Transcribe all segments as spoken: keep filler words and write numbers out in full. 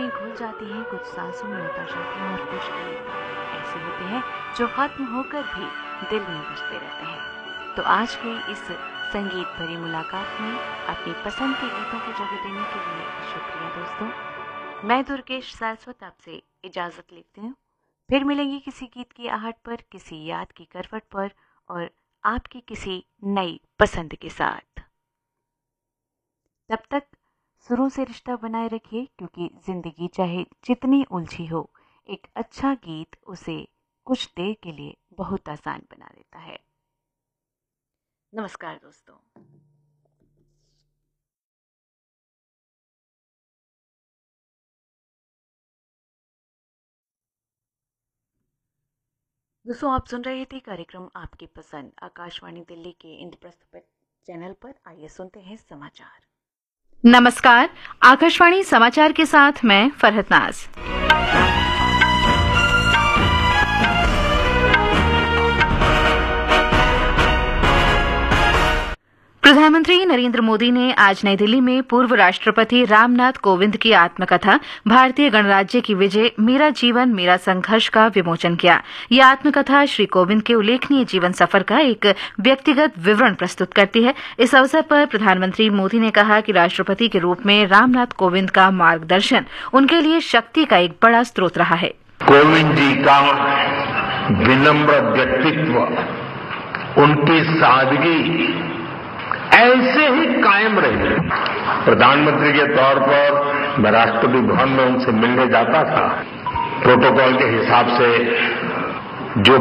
में घुल जाती हैं, कुछ सांसों में उतर जाती हैं और कुछ गीत ऐसे होते हैं जो खत्म होकर भी दिल में बजते रहते हैं। तो आज की इस संगीत भरी मुलाकात में अपनी पसंद के गीतों को जगह देने के लिए शुक्रिया दोस्तों। मैं दुर्गेश सारस्वत आपसे इजाजत लेती हूँ। फिर मिलेंगे किसी गीत की आहट पर, किसी याद की करवट पर और आपकी किसी नई पसंद के साथ। तब तक सुरों से रिश्ता बनाए रखिए, क्योंकि जिंदगी चाहे जितनी उलझी हो, एक अच्छा गीत उसे कुछ देर के लिए बहुत आसान बना देता है। नमस्कार दोस्तों। दोस्तों आप सुन रहे थे कार्यक्रम आपकी पसंद आकाशवाणी दिल्ली के इंद्रप्रस्थ चैनल पर। आइए सुनते हैं समाचार। नमस्कार, आकाशवाणी समाचार के साथ मैं फरहत नाज। प्रधानमंत्री नरेंद्र मोदी ने आज नई दिल्ली में पूर्व राष्ट्रपति रामनाथ कोविंद की आत्मकथा भारतीय गणराज्य की विजय, मेरा जीवन मेरा संघर्ष का विमोचन किया। यह आत्मकथा श्री कोविंद के उल्लेखनीय जीवन सफर का एक व्यक्तिगत विवरण प्रस्तुत करती है। इस अवसर पर प्रधानमंत्री मोदी ने कहा कि राष्ट्रपति के रूप में रामनाथ कोविंद का मार्गदर्शन उनके लिए शक्ति का एक बड़ा स्रोत रहा है। कोविंद जी का विनम्र व्यक्तित्व, उनकी सादगी ऐसे ही कायम रहे। प्रधानमंत्री के तौर पर मैं राष्ट्रपति भवन में उनसे मिलने जाता था। प्रोटोकॉल के हिसाब से जो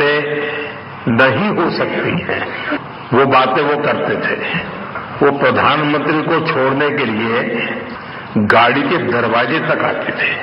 बातें नहीं हो सकती हैं, वो बातें वो करते थे। वो प्रधानमंत्री को छोड़ने के लिए गाड़ी के दरवाजे तक आते थे।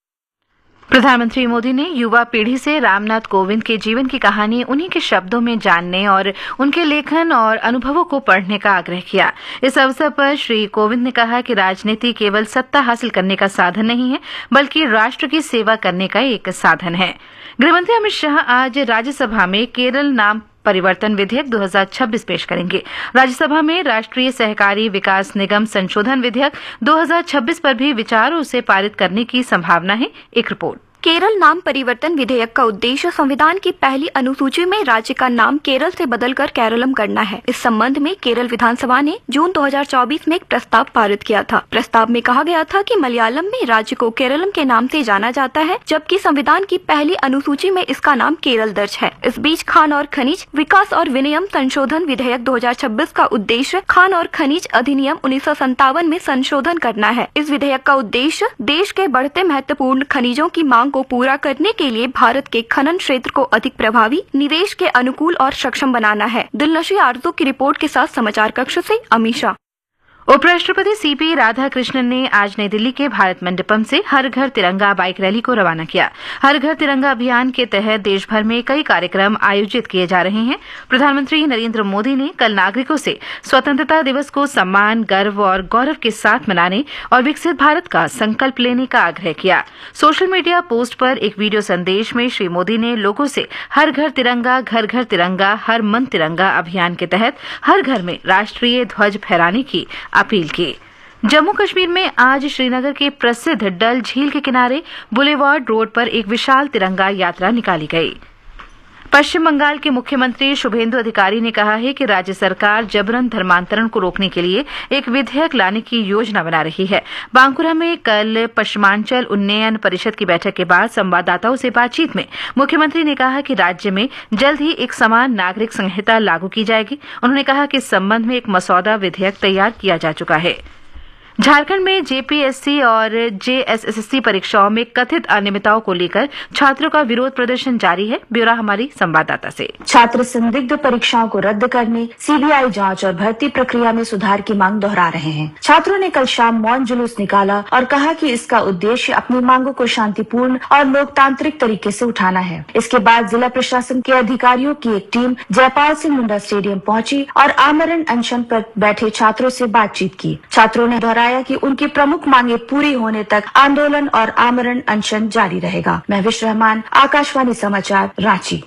प्रधानमंत्री मोदी ने युवा पीढ़ी से रामनाथ कोविंद के जीवन की कहानी उन्हीं के शब्दों में जानने और उनके लेखन और अनुभवों को पढ़ने का आग्रह किया। इस अवसर पर श्री कोविंद ने कहा कि राजनीति केवल सत्ता हासिल करने का साधन नहीं है, बल्कि राष्ट्र की सेवा करने का एक साधन है। गृहमंत्री अमित शाह आज राज्यसभा में केरल नाम परिवर्तन विधेयक दो हज़ार छब्बीस पेश करेंगे। राज्यसभा में राष्ट्रीय सहकारी विकास निगम संशोधन विधेयक दो हज़ार छब्बीस पर भी विचार और उसे पारित करने की संभावना है। एक रिपोर्ट। केरल नाम परिवर्तन विधेयक का उद्देश्य संविधान की पहली अनुसूची में राज्य का नाम केरल से बदलकर केरलम करना है। इस संबंध में केरल विधानसभा ने जून दो हज़ार चौबीस में एक प्रस्ताव पारित किया था। प्रस्ताव में कहा गया था कि मलयालम में राज्य को केरलम के नाम से जाना जाता है, जबकि संविधान की पहली अनुसूची में इसका नाम केरल दर्ज है। इस बीच खान और खनिज विकास और विनियम संशोधन विधेयक दो हज़ार छब्बीस का उद्देश्य खान और खनिज अधिनियम उन्नीस सौ संतावन में संशोधन करना है। इस विधेयक का उद्देश्य देश के बढ़ते महत्वपूर्ण खनिजों की मांग को पूरा करने के लिए भारत के खनन क्षेत्र को अधिक प्रभावी, निवेश के अनुकूल और सक्षम बनाना है। दिलनशी आरजू की रिपोर्ट के साथ समाचार कक्ष से अमीशा। उपराष्ट्रपति सीपी राधाकृष्णन ने आज नई दिल्ली के भारत मंडपम से हर घर तिरंगा बाइक रैली को रवाना किया। हर घर तिरंगा अभियान के तहत देश भर में कई कार्यक्रम आयोजित किए जा रहे हैं। प्रधानमंत्री नरेंद्र मोदी ने कल नागरिकों से स्वतंत्रता दिवस को सम्मान, गर्व और गौरव के साथ मनाने और विकसित भारत का संकल्प लेने का आग्रह किया। सोशल मीडिया पोस्ट पर एक वीडियो संदेश में श्री मोदी ने लोगों से हर घर तिरंगा, घर घर तिरंगा, हर मन तिरंगा अभियान के तहत हर घर में राष्ट्रीय ध्वज फहराने की अपील की। जम्मू कश्मीर में आज श्रीनगर के प्रसिद्ध डल झील के किनारे बुलेवार्ड रोड पर एक विशाल तिरंगा यात्रा निकाली गई। पश्चिम बंगाल के मुख्यमंत्री शुभेंदु अधिकारी ने कहा है कि राज्य सरकार जबरन धर्मांतरण को रोकने के लिए एक विधेयक लाने की योजना बना रही है। बांकुरा में कल पश्चिमांचल उन्नयन परिषद की बैठक के बाद संवाददाताओं से बातचीत में मुख्यमंत्री ने कहा कि राज्य में जल्द ही एक समान नागरिक संहिता लागू की जाएगी। उन्होंने कहा कि इस संबंध में एक मसौदा विधेयक तैयार किया जा चुका है। झारखंड में जेपीएससी और जेएसएससी परीक्षाओं में कथित अनियमितताओं को लेकर छात्रों का विरोध प्रदर्शन जारी है। ब्यौरा हमारी संवाददाता से। छात्र संदिग्ध परीक्षाओं को रद्द करने, सीबीआई जांच और भर्ती प्रक्रिया में सुधार की मांग दोहरा रहे हैं। छात्रों ने कल शाम मौन जुलूस निकाला और कहा कि इसका उद्देश्य अपनी मांगों को शांतिपूर्ण और लोकतांत्रिक तरीके से उठाना है। इसके बाद जिला प्रशासन के अधिकारियों की एक टीम जयपाल सिंह मुंडा स्टेडियम पहुंची और आमरण अनशन पर बैठे छात्रों से बातचीत की। छात्रों ने दोहराया कि उनकी प्रमुख मांगे पूरी होने तक आंदोलन और आमरण अनशन जारी रहेगा। महविश रहमान, आकाशवाणी समाचार, रांची।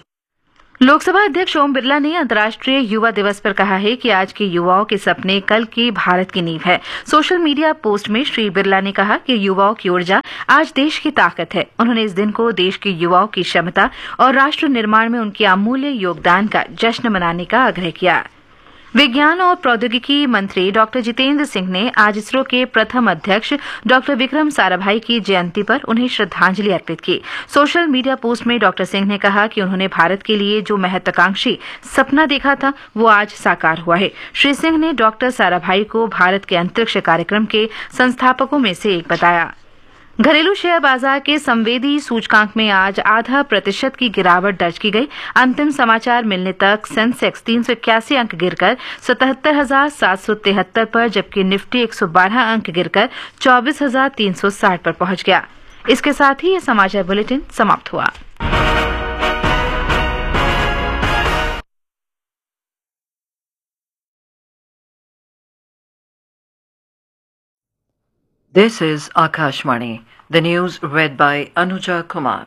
लोकसभा अध्यक्ष ओम बिरला ने अंतर्राष्ट्रीय युवा दिवस पर कहा है कि आज के युवाओं के सपने कल के भारत की नींव है। सोशल मीडिया पोस्ट में श्री बिरला ने कहा कि युवाओं की ऊर्जा आज देश की ताकत है। उन्होंने इस दिन को देश के युवाओं की क्षमता और राष्ट्र निर्माण में उनके अमूल्य योगदान का जश्न मनाने का आग्रह किया। विज्ञान और प्रौद्योगिकी मंत्री डॉक्टर जितेंद्र सिंह ने आज इसरो के प्रथम अध्यक्ष डॉक्टर विक्रम साराभाई की जयंती पर उन्हें श्रद्धांजलि अर्पित की। सोशल मीडिया पोस्ट में डॉक्टर सिंह ने कहा कि उन्होंने भारत के लिए जो महत्वाकांक्षी सपना देखा था वो आज साकार हुआ है। श्री सिंह ने डॉक्टर साराभाई को भारत के अंतरिक्ष कार्यक्रम के संस्थापकों में से एक बताया। घरेलू शेयर बाजार के संवेदी सूचकांक में आज आधा प्रतिशत की गिरावट दर्ज की गई। अंतिम समाचार मिलने तक सेंसेक्स तीन सौ इक्यासी अंक गिरकर सतहत्तर हजार सात सौ तिहत्तर पर, जबकि निफ्टी एक सौ बारह अंक गिरकर चौबीस हजार तीन सौ साठ पर पहुंच गया। इसके साथ ही यह समाचार बुलेटिन समाप्त हुआ। This is Akashvani. The news read by Anuja Kumar.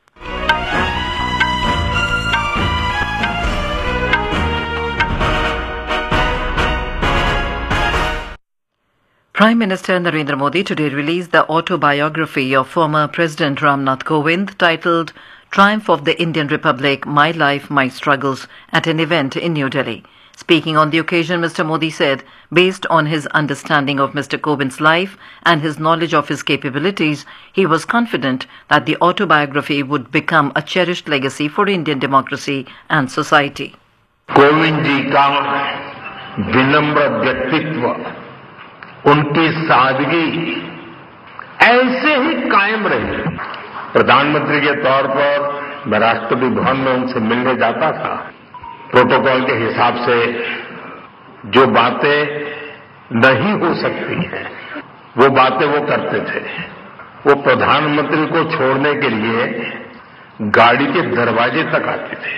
Prime Minister Narendra Modi today released the autobiography of former President Ramnath Kovind titled Triumph of the Indian Republic, My Life, My Struggles at an event in New Delhi. Speaking on the occasion, Mister Modi said, based on his understanding of Mister Kovind's life and his knowledge of his capabilities, he was confident that the autobiography would become a cherished legacy for Indian democracy and society. Kovind ji का विनम्र व्यक्तित्व, उनकी सादगी ऐसे ही कायम रही। प्रधानमंत्री के तौर पर मैं राष्ट्रपति भवन में उनसे मिलने जाता था। प्रोटोकॉल के हिसाब से जो बातें नहीं हो सकती हैं, वो बातें वो करते थे। वो प्रधानमंत्री को छोड़ने के लिए गाड़ी के दरवाजे तक आते थे।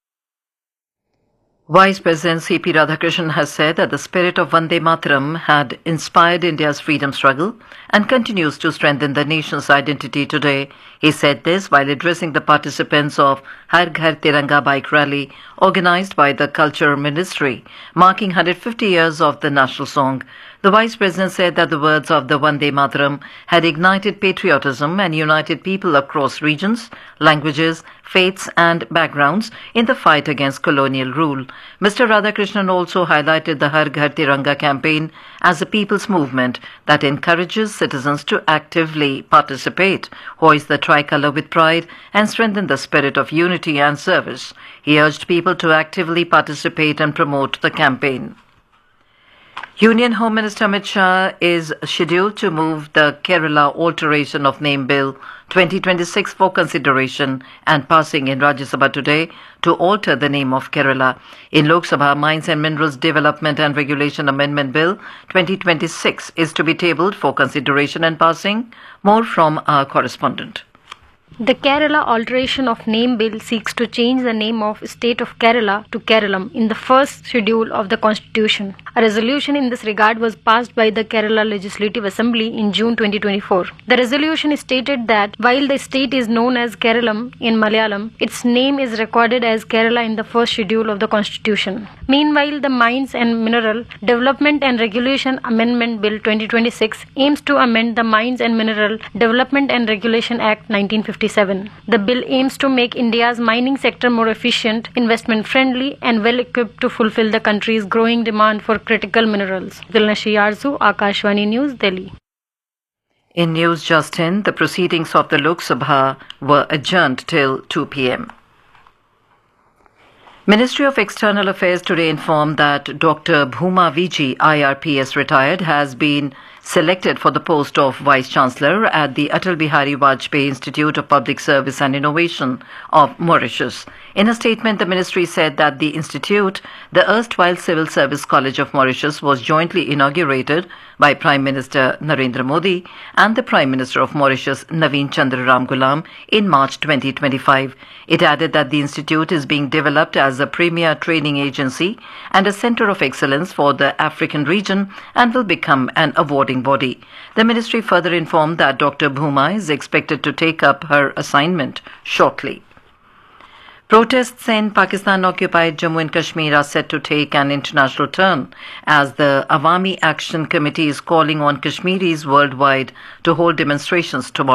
Vice President C P Radhakrishnan has said that the spirit of Vande Mataram had inspired India's freedom struggle and continues to strengthen the nation's identity today. He said this while addressing the participants of Har Ghar Tiranga bike rally organized by the Culture Ministry, marking one hundred fifty years of the national song. The Vice President said that the words of the Vande Mataram had ignited patriotism and united people across regions, languages, faiths and backgrounds in the fight against colonial rule. Mister Radhakrishnan also highlighted the Har Ghar Tiranga campaign as a people's movement that encourages citizens to actively participate, hoist the tricolour with pride and strengthen the spirit of unity and service. He urged people to actively participate and promote the campaign. Union Home Minister Amit Shah is scheduled to move the Kerala Alteration of Name Bill twenty twenty-six for consideration and passing in Rajya Sabha today to alter the name of Kerala. In Lok Sabha, Mines and Minerals Development and Regulation Amendment Bill twenty twenty-six is to be tabled for consideration and passing. More from our correspondent. The Kerala Alteration of Name Bill seeks to change the name of State of Kerala to Keralam in the first schedule of the Constitution. A resolution in this regard was passed by the Kerala Legislative Assembly in June twenty twenty-four. The resolution stated that while the state is known as Keralam in Malayalam, its name is recorded as Kerala in the first schedule of the Constitution. Meanwhile, the Mines and Mineral Development and Regulation Amendment Bill twenty twenty-six aims to amend the Mines and Mineral Development and Regulation Act nineteen fifty-seven. The bill aims to make India's mining sector more efficient, investment friendly and well equipped to fulfill the country's growing demand for critical minerals. Dilnashi Arzu, Akashvani News, Delhi. In news just in, the proceedings of the Lok Sabha were adjourned till two p m Ministry of External Affairs today informed that Doctor Bhuma Viji, I R P S retired, has been selected for the post of Vice Chancellor at the Atal Bihari Vajpayee Institute of Public Service and Innovation of Mauritius. In a statement, the ministry said that the institute, the erstwhile Civil Service College of Mauritius, was jointly inaugurated by Prime Minister Narendra Modi and the Prime Minister of Mauritius, Naveen Chandra Ramgoolam, in March twenty twenty-five. It added that the institute is being developed as a premier training agency and a center of excellence for the African region and will become an awarding body. The ministry further informed that Doctor Bhuma is expected to take up her assignment shortly. Protests in Pakistan-occupied Jammu and Kashmir are set to take an international turn as the Awami Action Committee is calling on Kashmiris worldwide to hold demonstrations tomorrow.